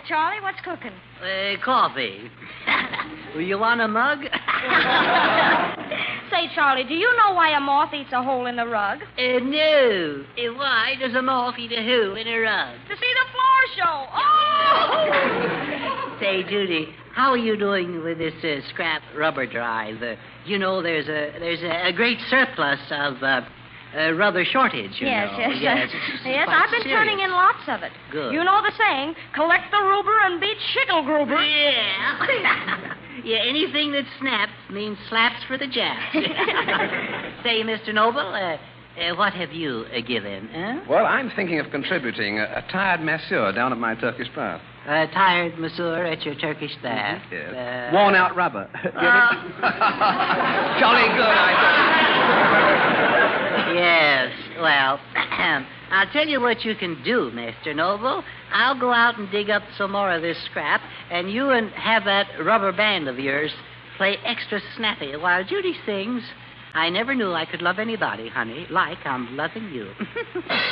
Charlie. What's cooking? Coffee. You want a mug? Say, Charlie, do you know why a moth eats a hole in the rug? No. Why does a moth eat a hole in a rug? To see the floor show. Oh! Say, Judy, how are you doing with this scrap rubber drive? There's a great surplus of rubber shortage, you know. Yes. Yes, I've been serious. turning in lots of it. Good. You know the saying, collect the ruber and beat Schickelgruber. Yeah. Yeah, anything that snaps means slaps for the Japs. Say, Mr. Noble, what have you given? Huh? Well, I'm thinking of contributing a tired masseur down at my Turkish bath. Tired masseur at your Turkish bath. Yes. Worn out rubber. Get it? Jolly good, I Yes, well, I'll tell you what you can do, Mr. Noble. I'll go out and dig up some more of this scrap, and you and have that rubber band of yours play extra snappy while Judy sings, I never knew I could love anybody, honey, like I'm loving you.